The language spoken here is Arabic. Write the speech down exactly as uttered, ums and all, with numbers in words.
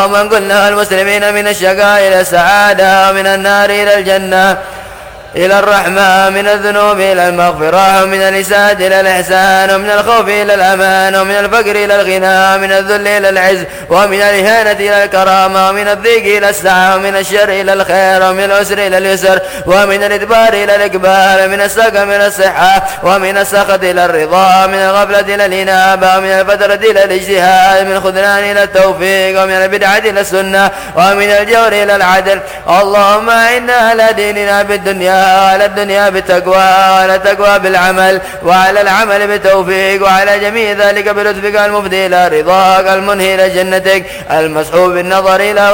ومن قلنا المسلمين من الشقاء إلى السعادة، ومن النار إلى الجنة إلى الرحمة، من الذنوب إلى المغفرة، ومن الإساءة إلى الإحسان، ومن الخوف إلى الأمان، ومن الفقر إلى الغنى، ومن الذل إلى العز، ومن الإهانة إلى الكرامة، ومن الضيق إلى السعة، ومن الشر إلى الخير، ومن العسر إلى اليسر، ومن الإدبار إلى الإقبال، ومن السقم إلى الصحة، ومن السخط إلى الرضا، ومن الغفلة إلى الإنابة، ومن الفترة إلى الاجتهاد، من الخذلان إلى التوفيق، ومن البدعة إلى السنة، ومن الجور إلى العدل. اللهم إنا على ديننا بالدنيا، وعلى الدنيا بالتقوى، وعلى التقوى بالعمل، وعلى العمل بالتوفيق، وعلى جميع ذلك بلطفك المفضي إلى رضاك، المنهي إلى جنتك، المسحوب بالنظر إلى